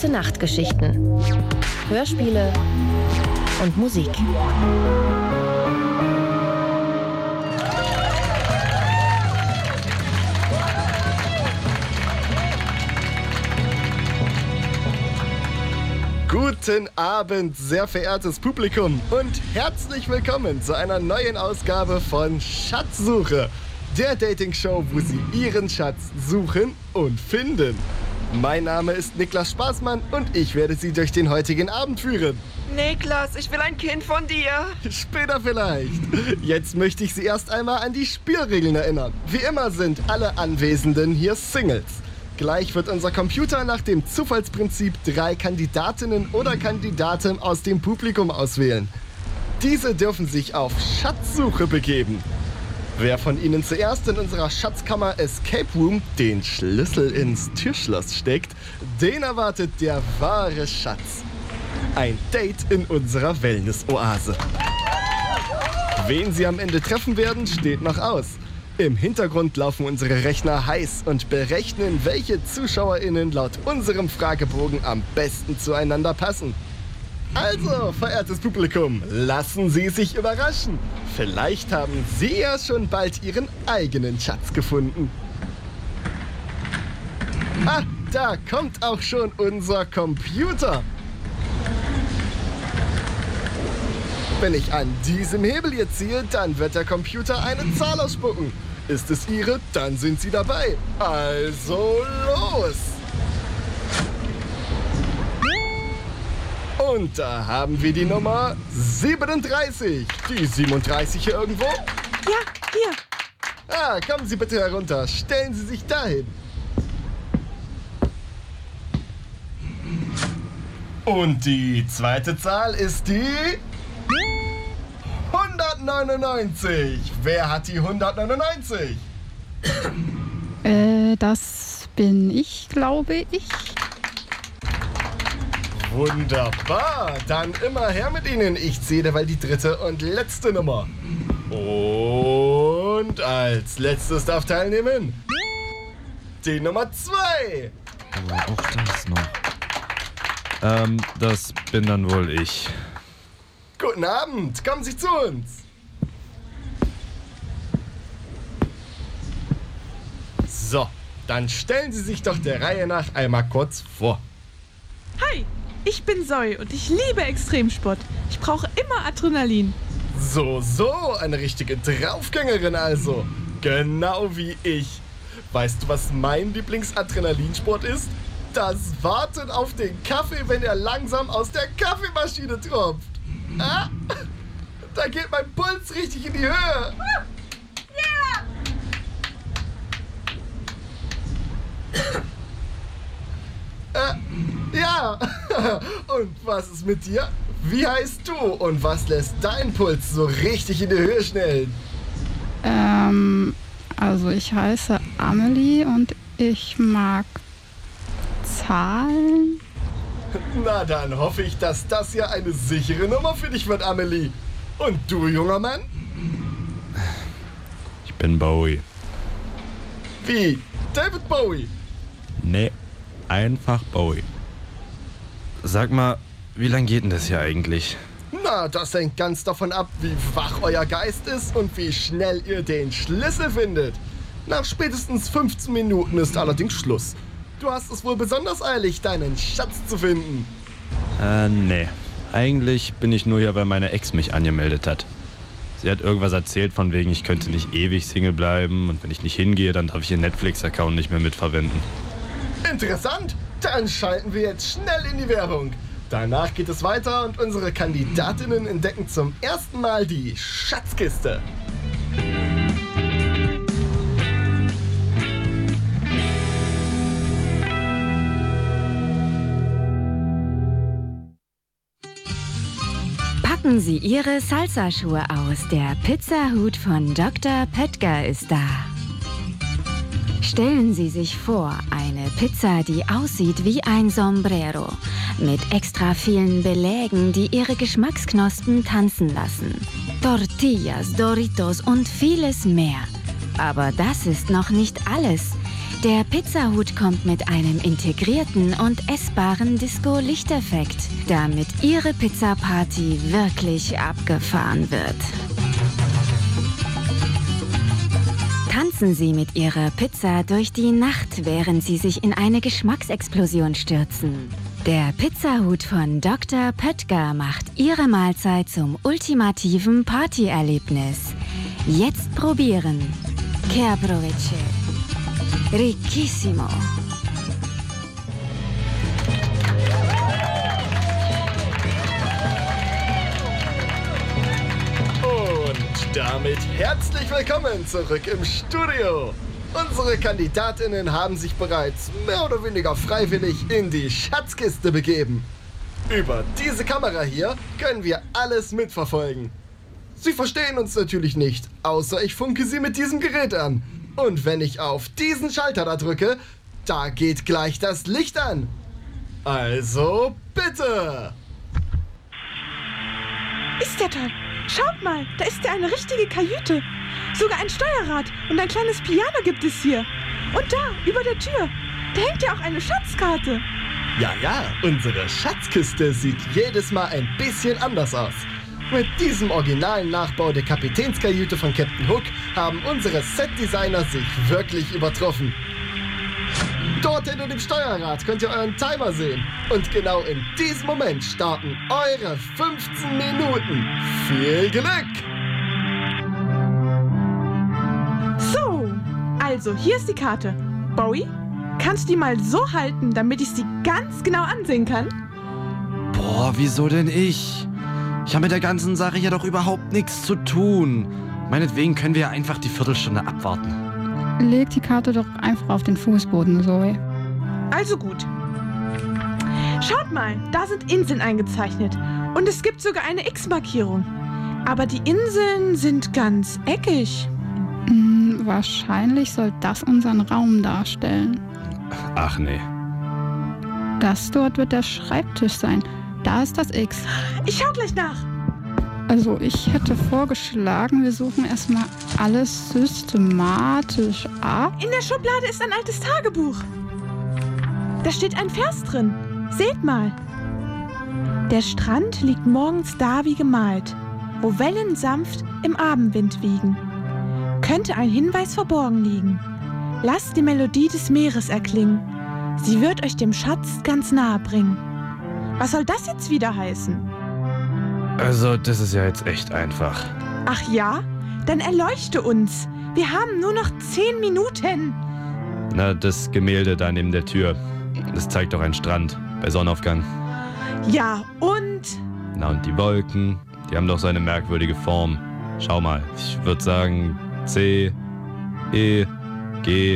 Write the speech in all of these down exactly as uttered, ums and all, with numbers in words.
Gute-Nacht-Geschichten, Hörspiele und Musik. Guten Abend, sehr verehrtes Publikum, und herzlich willkommen zu einer neuen Ausgabe von Schatzsuche, der Dating-Show, wo Sie Ihren Schatz suchen und finden. Mein Name ist Niklas Spaßmann und ich werde Sie durch den heutigen Abend führen. Niklas, ich will ein Kind von dir. Später vielleicht. Jetzt möchte ich Sie erst einmal an die Spielregeln erinnern. Wie immer sind alle Anwesenden hier Singles. Gleich wird unser Computer nach dem Zufallsprinzip drei Kandidatinnen oder Kandidaten aus dem Publikum auswählen. Diese dürfen sich auf Schatzsuche begeben. Wer von Ihnen zuerst in unserer Schatzkammer Escape Room den Schlüssel ins Türschloss steckt, den erwartet der wahre Schatz. Ein Date in unserer Wellness-Oase. Wen Sie am Ende treffen werden, steht noch aus. Im Hintergrund laufen unsere Rechner heiß und berechnen, welche ZuschauerInnen laut unserem Fragebogen am besten zueinander passen. Also, verehrtes Publikum, lassen Sie sich überraschen. Vielleicht haben Sie ja schon bald Ihren eigenen Schatz gefunden. Ah, da kommt auch schon unser Computer. Wenn ich an diesem Hebel hier ziehe, dann wird der Computer eine Zahl ausspucken. Ist es Ihre, dann sind Sie dabei. Also los! Und da haben wir die Nummer siebenunddreißig. Die siebenunddreißig hier irgendwo? Ja, hier. Ah, kommen Sie bitte herunter. Stellen Sie sich dahin. Und die zweite Zahl ist die hundertneunundneunzig. Wer hat die hundertneunundneunzig? Äh, das bin ich, glaube ich. Wunderbar, dann immer her mit Ihnen. Ich zähle derweil die dritte und letzte Nummer. Und als letztes darf teilnehmen die Nummer zwei. Aber auch das noch. Ähm, das bin dann wohl ich. Guten Abend, kommen Sie zu uns. So, dann stellen Sie sich doch der Reihe nach einmal kurz vor. Hi, ich bin Zoe und ich liebe Extremsport. Ich brauche immer Adrenalin. So, so, eine richtige Draufgängerin also. Genau wie ich. Weißt du, was mein Lieblingsadrenalinsport ist? Das Warten auf den Kaffee, wenn er langsam aus der Kaffeemaschine tropft. Ah, da geht mein Puls richtig in die Höhe. Äh, ja. Und was ist mit dir? Wie heißt du und was lässt deinen Puls so richtig in die Höhe schnellen? Ähm, also ich heiße Amelie und ich mag Zahlen. Na, dann hoffe ich, dass das hier eine sichere Nummer für dich wird, Amelie. Und du, junger Mann? Ich bin Bowie. Wie? David Bowie? Nee, einfach Bowie. Sag mal, wie lang geht denn das hier eigentlich? Na, das hängt ganz davon ab, wie wach euer Geist ist und wie schnell ihr den Schlüssel findet. Nach spätestens fünfzehn Minuten ist allerdings Schluss. Du hast es wohl besonders eilig, deinen Schatz zu finden. Äh, nee. Eigentlich bin ich nur hier, weil meine Ex mich angemeldet hat. Sie hat irgendwas erzählt von wegen, ich könnte nicht ewig Single bleiben und wenn ich nicht hingehe, dann darf ich ihren Netflix-Account nicht mehr mitverwenden. Interessant. Dann schalten wir jetzt schnell in die Werbung. Danach geht es weiter und unsere Kandidatinnen entdecken zum ersten Mal die Schatzkiste. Packen Sie Ihre Salsa-Schuhe aus. Der Pizzahut von Doktor Pöttger ist da. Stellen Sie sich vor, eine Pizza, die aussieht wie ein Sombrero, mit extra vielen Belägen, die Ihre Geschmacksknospen tanzen lassen. Tortillas, Doritos und vieles mehr. Aber das ist noch nicht alles. Der Pizzahut kommt mit einem integrierten und essbaren Disco-Lichteffekt, damit Ihre Pizza-Party wirklich abgefahren wird. Tanzen Sie mit Ihrer Pizza durch die Nacht, während Sie sich in eine Geschmacksexplosion stürzen. Der Pizzahut von Doktor Pöttger macht Ihre Mahlzeit zum ultimativen Partyerlebnis. Jetzt probieren. Che approveche. Ricchissimo. Und damit herzlich willkommen zurück im Studio. Unsere Kandidatinnen haben sich bereits mehr oder weniger freiwillig in die Schatzkiste begeben. Über diese Kamera hier können wir alles mitverfolgen. Sie verstehen uns natürlich nicht, außer ich funke sie mit diesem Gerät an. Und wenn ich auf diesen Schalter da drücke, da geht gleich das Licht an. Also bitte! Ist ja toll. Schaut mal, da ist ja eine richtige Kajüte. Sogar ein Steuerrad und ein kleines Piano gibt es hier. Und da, über der Tür, da hängt ja auch eine Schatzkarte. Ja, ja, unsere Schatzkiste sieht jedes Mal ein bisschen anders aus. Mit diesem originalen Nachbau der Kapitänskajüte von Captain Hook haben unsere Setdesigner sich wirklich übertroffen. Dort hinter dem Steuerrad könnt ihr euren Timer sehen. Und genau in diesem Moment starten eure fünfzehn Minuten. Viel Glück! So, also hier ist die Karte. Bowie, kannst du die mal so halten, damit ich sie ganz genau ansehen kann? Boah, wieso denn ich? Ich habe mit der ganzen Sache ja doch überhaupt nichts zu tun. Meinetwegen können wir ja einfach die Viertelstunde abwarten. Leg die Karte doch einfach auf den Fußboden, Zoe. Also gut. Schaut mal, da sind Inseln eingezeichnet. Und es gibt sogar eine X-Markierung. Aber die Inseln sind ganz eckig. Hm, wahrscheinlich soll das unseren Raum darstellen. Ach nee. Das dort wird der Schreibtisch sein. Da ist das X. Ich schau gleich nach. Also ich hätte vorgeschlagen, wir suchen erstmal alles systematisch ab. In der Schublade ist ein altes Tagebuch. Da steht ein Vers drin. Seht mal. Der Strand liegt morgens da wie gemalt, wo Wellen sanft im Abendwind wiegen. Könnte ein Hinweis verborgen liegen. Lasst die Melodie des Meeres erklingen. Sie wird euch dem Schatz ganz nahe bringen. Was soll das jetzt wieder heißen? Also, das ist ja jetzt echt einfach. Ach ja? Dann erleuchte uns. Wir haben nur noch zehn Minuten. Na, das Gemälde da neben der Tür. Das zeigt doch einen Strand bei Sonnenaufgang. Ja, und? Na, und die Wolken, die haben doch so eine merkwürdige Form. Schau mal, ich würde sagen C, E, G,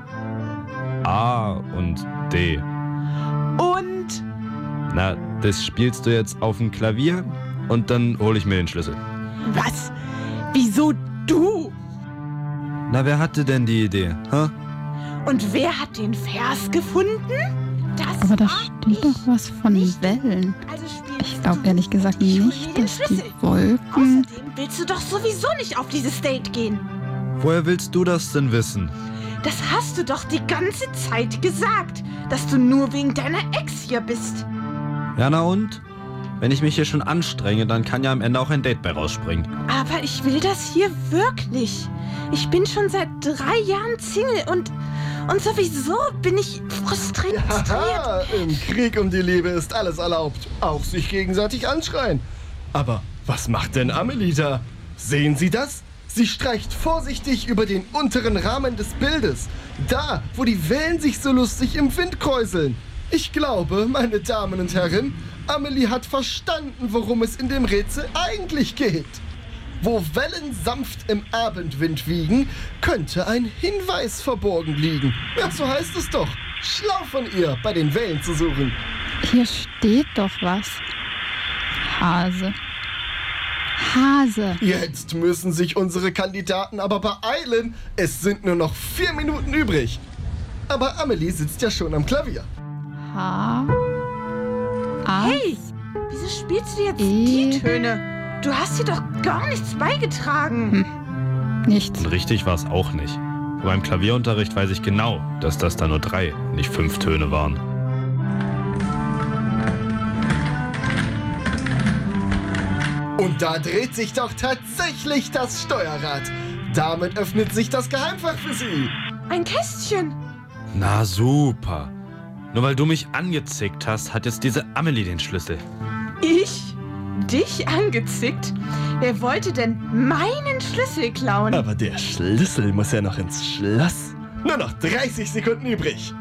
A und D. Und? Na, das spielst du jetzt auf dem Klavier und dann hole ich mir den Schlüssel. Was? Wieso du? Na, wer hatte denn die Idee, hä? Und wer hat den Vers gefunden? Das Aber da war steht ich. doch was von nicht. Wellen. Also spielst Ich glaube du. ehrlich gesagt Ich hol nicht, dir den dass die Schlüssel. Wolken... Außerdem willst du doch sowieso nicht auf dieses Date gehen. Woher willst du das denn wissen? Das hast du doch die ganze Zeit gesagt, dass du nur wegen deiner Ex hier bist. Ja, na und? Wenn ich mich hier schon anstrenge, dann kann ja am Ende auch ein Date bei rausspringen. Aber ich will das hier wirklich. Ich bin schon seit drei Jahren Single und, und sowieso bin ich frustriert. Haha, im Krieg um die Liebe ist alles erlaubt. Auch sich gegenseitig anschreien. Aber was macht denn Amelie da? Sehen Sie das? Sie streicht vorsichtig über den unteren Rahmen des Bildes. Da, wo die Wellen sich so lustig im Wind kräuseln. Ich glaube, meine Damen und Herren, Amelie hat verstanden, worum es in dem Rätsel eigentlich geht. Wo Wellen sanft im Abendwind wiegen, könnte ein Hinweis verborgen liegen. Ja, so heißt es doch. Schlau von ihr, bei den Wellen zu suchen. Hier steht doch was. Hase. Hase. Jetzt müssen sich unsere Kandidaten aber beeilen. Es sind nur noch vier Minuten übrig. Aber Amelie sitzt ja schon am Klavier. H. A. Hey, wieso spielst du jetzt E. die Töne? Du hast dir doch gar nichts beigetragen. Nichts. Und richtig war es auch nicht. Von meinem Klavierunterricht weiß ich genau, dass das da nur drei, nicht fünf Töne waren. Und da dreht sich doch tatsächlich das Steuerrad. Damit öffnet sich das Geheimfach für Sie. Ein Kästchen. Na super. Nur weil du mich angezickt hast, hat jetzt diese Amelie den Schlüssel. Ich? Dich angezickt? Wer wollte denn meinen Schlüssel klauen? Aber der Schlüssel muss ja noch ins Schloss. Nur noch dreißig Sekunden übrig.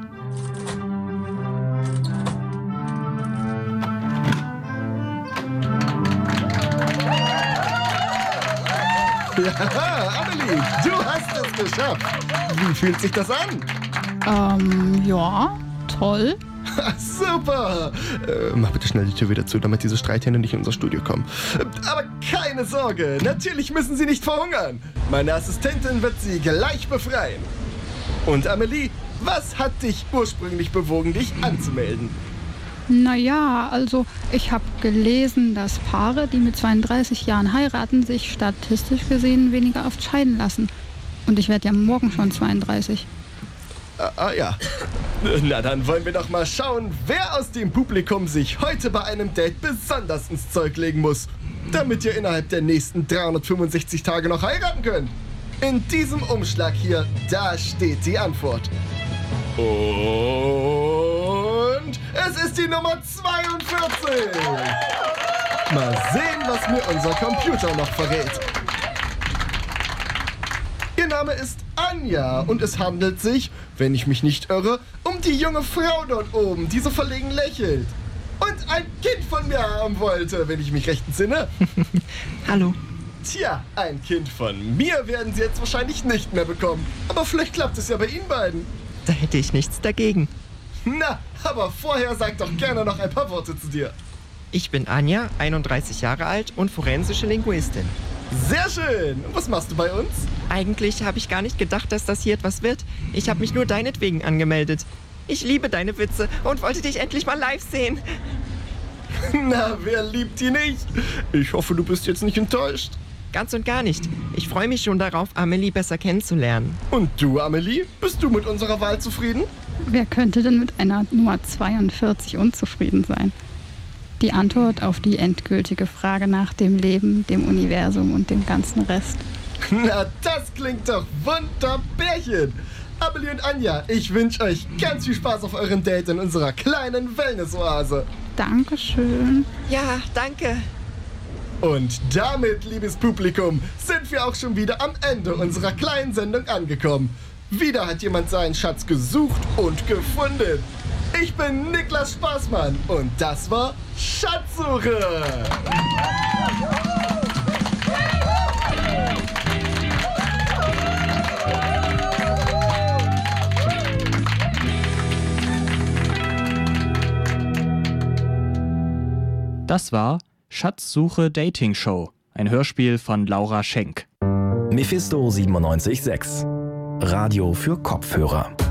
Ja, Amelie, du hast es geschafft. Wie fühlt sich das an? Ähm, ja, toll. Super! Äh, mach bitte schnell die Tür wieder zu, damit diese Streithähne nicht in unser Studio kommen. Aber keine Sorge, natürlich müssen Sie nicht verhungern. Meine Assistentin wird Sie gleich befreien. Und Amelie, was hat dich ursprünglich bewogen, dich anzumelden? Naja, also ich habe gelesen, dass Paare, die mit zweiunddreißig Jahren heiraten, sich statistisch gesehen weniger oft scheiden lassen. Und ich werde ja morgen schon zweiunddreißig. Ah, ah ja. Na, dann wollen wir doch mal schauen, wer aus dem Publikum sich heute bei einem Date besonders ins Zeug legen muss, damit ihr innerhalb der nächsten dreihundertfünfundsechzig Tage noch heiraten könnt. In diesem Umschlag hier, da steht die Antwort. Und es ist die Nummer zweiundvierzig. Mal sehen, was mir unser Computer noch verrät. Ihr Name ist Anja und es handelt sich, wenn ich mich nicht irre, um die junge Frau dort oben, die so verlegen lächelt. Und ein Kind von mir haben wollte, wenn ich mich recht entsinne. Hallo. Tja, ein Kind von mir werden Sie jetzt wahrscheinlich nicht mehr bekommen. Aber vielleicht klappt es ja bei Ihnen beiden. Da hätte ich nichts dagegen. Na, aber vorher sag doch gerne noch ein paar Worte zu dir. Ich bin Anja, einunddreißig Jahre alt und forensische Linguistin. Sehr schön. Und was machst du bei uns? Eigentlich habe ich gar nicht gedacht, dass das hier etwas wird. Ich habe mich nur deinetwegen angemeldet. Ich liebe deine Witze und wollte dich endlich mal live sehen. Na, wer liebt die nicht? Ich hoffe, du bist jetzt nicht enttäuscht. Ganz und gar nicht. Ich freue mich schon darauf, Amelie besser kennenzulernen. Und du, Amelie? Bist du mit unserer Wahl zufrieden? Wer könnte denn mit einer Nummer zweiundvierzig unzufrieden sein? Die Antwort auf die endgültige Frage nach dem Leben, dem Universum und dem ganzen Rest. Na, das klingt doch wunderbärchen. Amelie und Anja, ich wünsche euch ganz viel Spaß auf eurem Date in unserer kleinen Wellness-Oase. Dankeschön. Ja, danke. Und damit, liebes Publikum, sind wir auch schon wieder am Ende unserer kleinen Sendung angekommen. Wieder hat jemand seinen Schatz gesucht und gefunden. Ich bin Niklas Spaßmann und das war Schatzsuche. Das war Schatzsuche Dating Show, ein Hörspiel von Laura Schenk. Mephisto siebenundneunzig Komma sechs. Radio für Kopfhörer.